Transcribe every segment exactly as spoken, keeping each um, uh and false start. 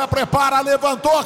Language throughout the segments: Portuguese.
prepara, levantou,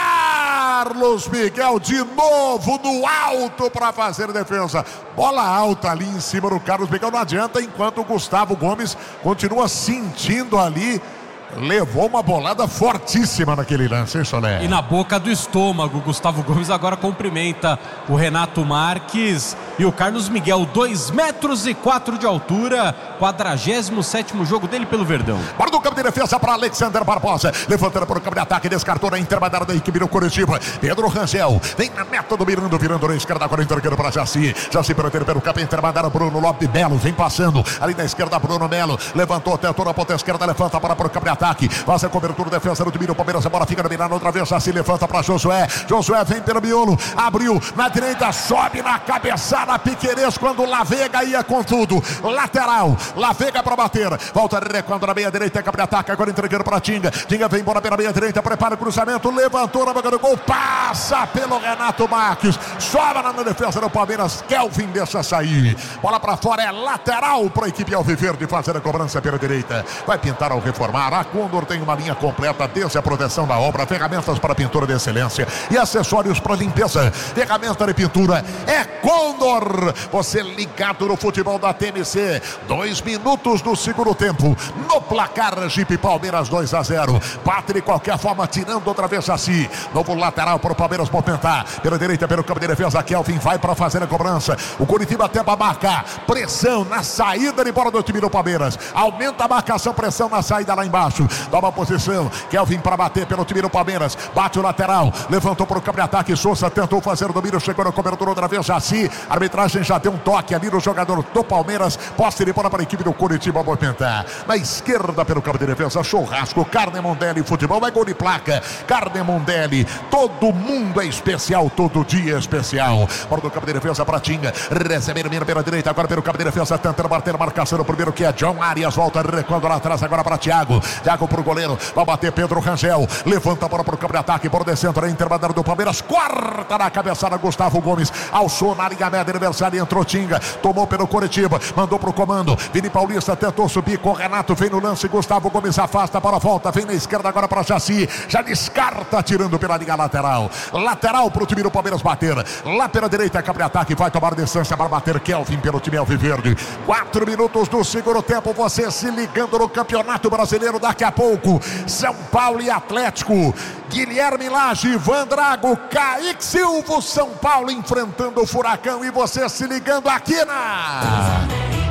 Carlos Miguel de novo no alto para fazer defesa. Bola alta ali em cima do Carlos Miguel, não adianta, enquanto o Gustavo Gomes continua sentindo ali. Levou uma bolada fortíssima naquele lance, hein, Solé? E na boca do estômago, Gustavo Gomes agora cumprimenta o Renato Marques e o Carlos Miguel, dois metros e quatro de altura, quadragésimo sétimo jogo dele pelo Verdão. Bora do campo de defesa para Alexander Barbosa, levantando para o campo de ataque, descartou na intermediária da equipe do Curitiba. Pedro Rangel vem na meta do Mirando, virando na esquerda, agora entregando para Jaci. Jaci para ter pelo campo intermediário, Bruno Lopes Melo vem passando ali na esquerda, Bruno Melo levantou, tentou na ponta esquerda, levanta para, para o campo de ataque. Ataque, faz a cobertura, defesa do time do Palmeiras, a bola fica dominada outra vez, já se levanta para Josué, Josué vem pelo miolo, abriu na direita, sobe na cabeçada, Piquerez quando Lavega ia com tudo, lateral, Lavega para bater, volta recuando na meia direita, campo de ataque, agora entregando para Tinga, Tinga vem embora pela meia direita, prepara o cruzamento, levantou na boca do gol, passa pelo Renato Marques, sobra na defesa do Palmeiras, Kelvin deixa sair, bola para fora, é lateral para a equipe alviverde fazer a cobrança pela direita, vai pintar ao reformar, a Condor tem uma linha completa, desde a proteção da obra, ferramentas para pintura de excelência e acessórios para limpeza. Ferramenta de pintura é Condor. Você ligado no futebol da T M C. Dois minutos do segundo tempo. No placar, Jeep Palmeiras dois a zero. Bate de qualquer forma, tirando outra vez assim. Novo lateral para o Palmeiras movimentar. Pela direita, pelo campo de defesa, Kelvin vai para fazer a cobrança. O Curitiba até para marcar. Pressão na saída de bola do time do Palmeiras. Aumenta a marcação, pressão na saída lá embaixo. Nova posição, Kelvin para bater pelo time do Palmeiras, bate o lateral, levantou para o campo de ataque, Souza tentou fazer o domínio, chegou na cobertura outra vez, Jaci, a arbitragem já deu um toque ali no jogador do Palmeiras, posse de bola para a equipe do Curitiba movimentar, na esquerda pelo campo de defesa, churrasco, carne Mondelli, futebol é gol de placa, carne Mondelli, todo mundo é especial, todo dia é especial, para o campo de defesa para Tinga, recebendo mira pela direita, agora pelo campo de defesa, tentando bater a marcação, o primeiro que é John Arias, volta recuando lá atrás, agora para Thiago, Thiago pro goleiro, vai bater Pedro Rangel, levanta a bola pro campo de ataque, por descendo na intermediária do Palmeiras, corta na cabeçada Gustavo Gomes, alçou na linha média adversária, entrou Tinga, tomou pelo Curitiba, mandou pro comando, Vini Paulista tentou subir com o Renato, vem no lance, Gustavo Gomes afasta para a volta, vem na esquerda agora para Jaci, já descarta, tirando pela linha lateral, lateral pro time do Palmeiras bater, lá pela direita, campo de ataque, vai tomar distância para bater Kelvin pelo time alviverde, quatro minutos do segundo tempo, você se ligando no Campeonato Brasileiro, daqui a pouco, São Paulo e Atlético, Guilherme Lage, Ivan Drago, Kaique Silva, São Paulo enfrentando o Furacão e você se ligando aqui na...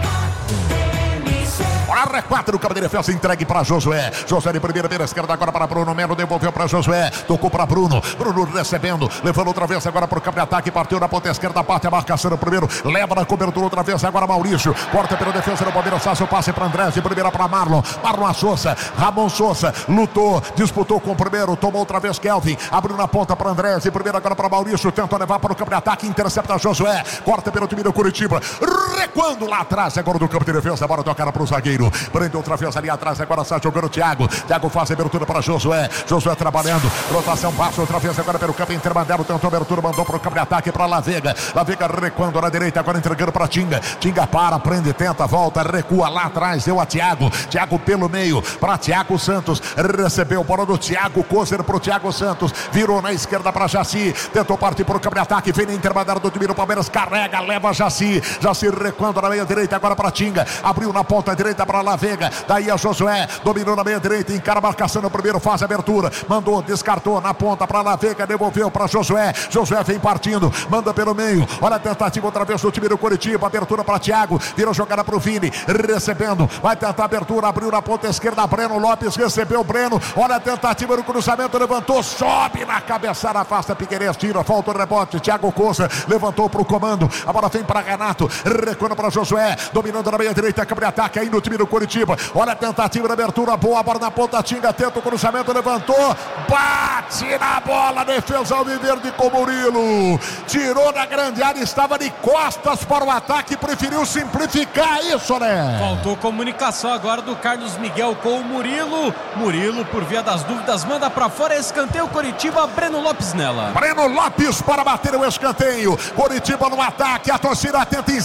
R quatro, campo de defesa, entregue para Josué. Josué de primeira, pela esquerda, agora para Bruno Melo, devolveu para Josué, tocou para Bruno. Bruno recebendo, levando outra vez agora para o campo de ataque, partiu na ponta esquerda, parte a marcação no primeiro, leva na cobertura outra vez, agora Maurício, corta pela defesa do Palmeiras, faz o passe para André, de primeira para Marlon, Marlon Souza, Ramon Souza, lutou, disputou com o primeiro, tomou outra vez Kelvin, abriu na ponta para André, de primeira agora para Maurício, tenta levar para o campo de ataque, intercepta Josué, corta pelo time do Curitiba, recuando lá atrás, agora do campo de defesa, agora tocar para o zagueiro. Prende outra vez ali atrás, agora está jogando o Thiago. Thiago faz a abertura para Josué. Josué trabalhando, rotação baixa outra vez agora pelo campo intermediário. Tentou a abertura, mandou para o campo de ataque para Lavega. Lavega recuando na direita, agora entregando para Tinga. Tinga para, prende, tenta, volta, recua lá atrás. Deu a Thiago. Thiago pelo meio para Thiago Santos. Recebeu bola do Thiago Kozer para o Thiago Santos. Virou na esquerda para Jaci. Tentou partir para o campo de ataque. Vem na intermediária do time do Palmeiras. Carrega, leva Jaci. Jaci recuando na meia direita, agora para Tinga. Abriu na ponta direita para Lavega, daí a Josué, dominou na meia direita, encara a marcação no primeiro, faz a abertura, mandou, descartou na ponta para Lavega, devolveu para Josué, Josué vem partindo, manda pelo meio, olha a tentativa outra vez do time do Curitiba, abertura para Thiago, virou jogada para o Vini, recebendo, vai tentar a abertura, abriu na ponta esquerda, Breno Lopes, recebeu o Breno, olha a tentativa no cruzamento, levantou, sobe na cabeçada, afasta Piquerez, tira, falta o rebote, Thiago Costa, levantou para o comando, a bola vem para Renato, recuando para Josué, dominando na meia direita, câmara de ataque aí no time do Curitiba, olha a tentativa de abertura, boa, bola na ponta, Tinga, tenta o cruzamento, levantou, bate na bola, defesa alviverde com Murilo, tirou da grande área, estava de costas para o ataque, preferiu simplificar isso, né? Faltou comunicação agora do Carlos Miguel com o Murilo, Murilo por via das dúvidas, manda para fora, escanteio Curitiba, Breno Lopes nela. Breno Lopes para bater o escanteio, Curitiba no ataque, a torcida tenta incentivar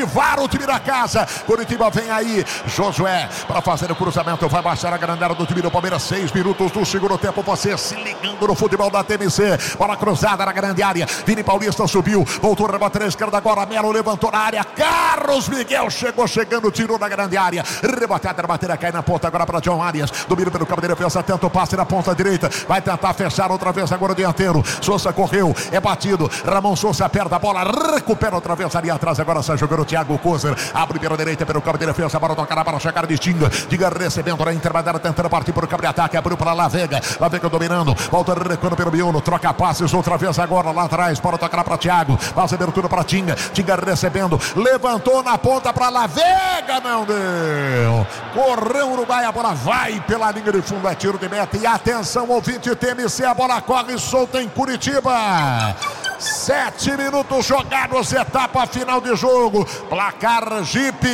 reativar o time da casa. Curitiba vem aí, Josué para fazer o cruzamento, vai baixar a grande área do time do Palmeiras. Seis minutos do segundo tempo, você se ligando no futebol da T M C. Bola cruzada na grande área, Vini Paulista subiu, voltou a rebater a esquerda agora, Melo levantou na área, Carlos Miguel chegou chegando, tirou na grande área, rebatida, rebatida, cai na ponta agora para John Arias, domina pelo campo de defesa, tenta o passe na ponta direita, vai tentar fechar outra vez agora o dianteiro, Souza correu, é batido, Ramon Souza aperta a bola, recupera outra vez ali atrás, agora sai jogando o Thiago Kozer, abre pela direita pelo campo de defesa, para tocar para chegar de Tinga, Tinga recebendo na intermediária, tentando partir para o campo de ataque, abriu para La Vega, La Vega dominando, volta recuando pelo miolo, troca passes outra vez agora lá atrás, para tocar para Thiago, faz abertura para Tinga, Tinga recebendo, levantou na ponta para La Vega, não deu, correu o Uruguai, a bola vai pela linha de fundo, é tiro de meta, e atenção ouvinte T M C, a bola corre solta em Curitiba. Sete minutos jogados, etapa final de jogo. Placar Jeep.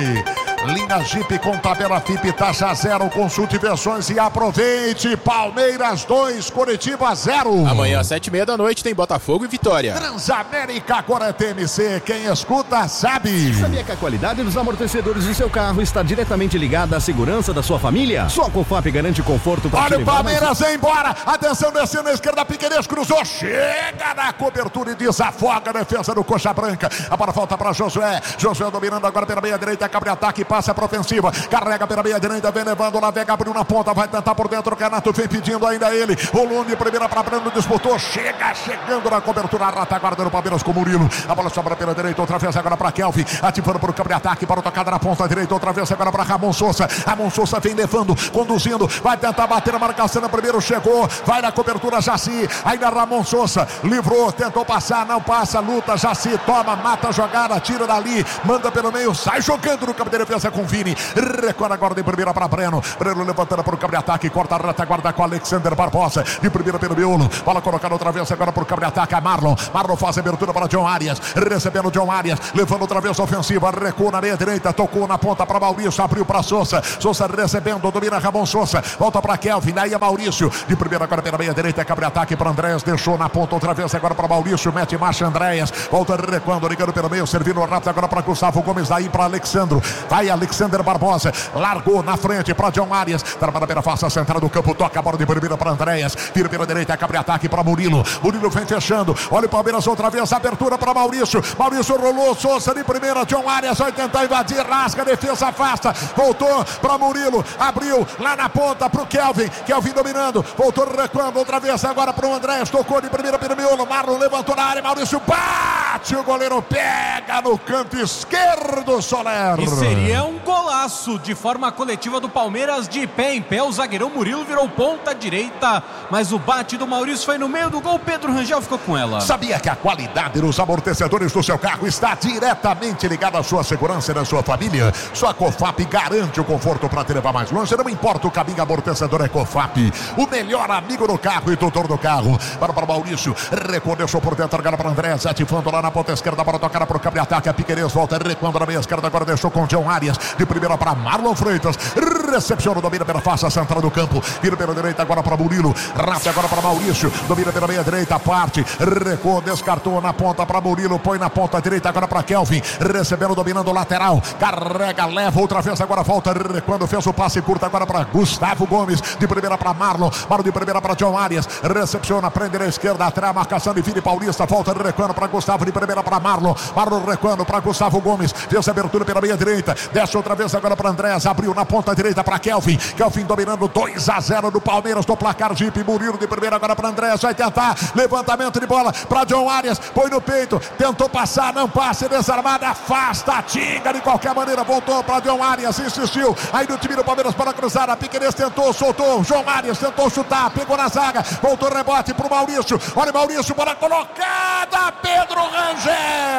Linha Jeep com tabela F I P, taxa zero. Consulte versões e aproveite. Palmeiras dois, Curitiba zero. Amanhã às sete e meia da noite tem Botafogo e Vitória. Transamérica, agora é T M C. Quem escuta sabe. Sabia que a qualidade dos amortecedores do seu carro está diretamente ligada à segurança da sua família? Só a Cofap garante conforto para olha o Palmeiras mais... embora. Atenção, descendo na esquerda, Piquerez cruzou. Chega na cobertura e desafoga a defesa do Coxa Branca. A bola volta para Josué. Josué dominando agora pela meia direita. Cabre ataque, passa para ofensiva. Carrega pela meia direita, vem levando La Vega, abriu na ponta, vai tentar por dentro. O Renato vem pedindo ainda ele. O Lune, primeira para Breno, disputou. Chega, chegando na cobertura. A retaguarda do Palmeiras com o Murilo. A bola sobra pela direita, outra vez agora para Kelvin. Ativando para o campo de ataque, para o tocada na ponta direita. Outra vez agora para Ramon Souza. Ramon Souza vem levando, conduzindo. Vai tentar bater a marcação. No primeiro chegou. Vai na cobertura, Jaci. Ainda Ramon Souza. Livrou, tentou passar, não passa. Luta, Jaci. Toma, mata a jogada. Tira dali. Manda pelo meio. Sai jogando no campo de defesa com Vini. Recorre agora de primeira para Breno. Breno levantando para o campo de ataque. Corta a retaguarda com Alexander Barbosa. De primeira pelo miolo. Bola colocada outra vez agora para o campo de ataque. A Marlon. Marlon faz a abertura para John Arias. Recebendo John Arias. Levando outra vez a ofensiva. Recua na meia direita. Tocou na ponta para Maurício. Abriu para Souza. Souza recebendo. Domina Ramon Souza. Volta para Kelvin. Daí é Maurício. De primeira agora pela meia direita. Cabre ataque para Andréas. Deixou na ponta outra vez agora para Maurício. Mete marcha Andréas. Volta recuando. Ligando pelo meio. Servindo rápido agora para Gustavo Gomes. Daí para Alexandro. Vai Alexander Barbosa. Largou na frente para John Arias. Trabalha pela face central do campo. Toca a bola de primeira para Andréas. Vira pela direita. Cabre ataque para Murilo. Murilo vem fechando. Olha o Palmeiras outra vez. Abertura para Maurício. Maurício rolou. Souza de primeira. John Arias vai tentar invadir. Rasga. Defesa afasta. Voltou para Murilo. Abriu lá na ponta para o Kelvin. Kelvin dominando. Voltou recuando outra vez agora para o Andréas. Tocou de primeira pelo miolo. Marlon levantou na área. Maurício bate. O goleiro pega no canto esquerdo. Soler. E seria um golaço de forma coletiva do Palmeiras, de pé em pé. O zagueirão Murilo virou ponta direita, mas o bate do Maurício foi no meio do gol. Pedro Rangel ficou com ela. Sabia que a qualidade dos amortecedores do seu carro está diretamente ligada à sua segurança e da sua família? Sua Cofap garante o conforto para te levar mais longe. Não importa o caminho, amortecedor é Cofap, o melhor amigo do carro e tutor do carro. Para para Maurício, recordeu por dentro agora para André, ativando lá na ponta esquerda para tocar para o campo de ataque. A Piquerez volta recuando na meia esquerda, agora deixou com John Arias. De primeira para Marlon Freitas, recepciona, domina pela face central do campo, vira pela direita agora para Murilo, rápido agora para Maurício, domina pela meia direita, parte, recuou, descartou na ponta para Murilo, põe na ponta direita agora para Kelvin, recebendo, dominando o lateral, carrega, leva outra vez, agora volta, recuando, fez o passe curto agora para Gustavo Gomes, de primeira para Marlon, Marlon de primeira para John Arias, recepciona, prende na esquerda, atrás, marcação de Vini Paulista, volta recuando para Gustavo, de primeira para Marlon, Marlon recuando para Gustavo Gomes, fez a abertura pela meia direita, desce outra vez agora para Andréas, abriu na ponta direita para Kelvin, Kelvin dominando dois a zero do Palmeiras, do placar Jeep. Murilo de primeira agora para Andréas, vai tentar, levantamento de bola para John Arias, põe no peito, tentou passar, não passa, desarmada, afasta, Tinga de qualquer maneira, voltou para John Arias, insistiu, aí no time do Palmeiras para cruzar, a Piquerez tentou, soltou, John Arias tentou chutar, pegou na zaga, voltou rebote para o Maurício, olha o Maurício, bola colocada, Pedro Rangel,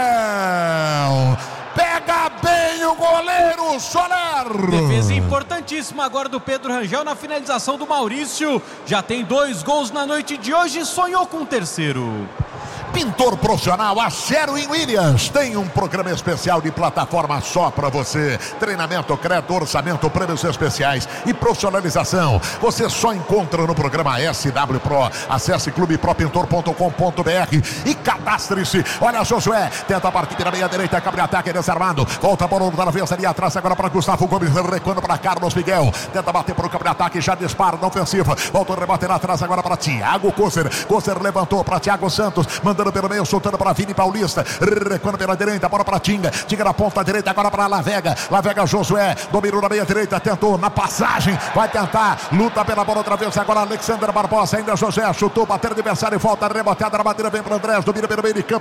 pega bem o goleiro Soler. Defesa importantíssima agora do Pedro Rangel na finalização do Maurício. Já tem dois gols na noite de hoje, sonhou com o terceiro. Pintor profissional, a Sherwin Williams tem um programa especial de plataforma só para você. Treinamento, crédito, orçamento, prêmios especiais e profissionalização. Você só encontra no programa S W Pro. Acesse clube pro pintor ponto com ponto b r e cadastre-se. Olha, Josué, tenta partir na meia direita, cabe ataque desarmado. Volta a bola da vez ali atrás, agora para Gustavo Gomes, recuando para Carlos Miguel. Tenta bater para o cabe ataque, já dispara na ofensiva. Volta o rebate lá atrás, agora para Thiago Kosser. Kosser levantou para Thiago Santos, mandando pelo meio, soltando para Vini Paulista. Recuando pela direita, bola para Tinga. Tinga na ponta direita, agora para Lavega. Lavega, Josué, dominou na meia direita, tentou na passagem, vai tentar, luta pela bola outra vez, agora Alexander Barbosa, ainda José, chutou, bateu o adversário, volta, reboteada na batida, vem para Andrés, domina pelo meio de campo.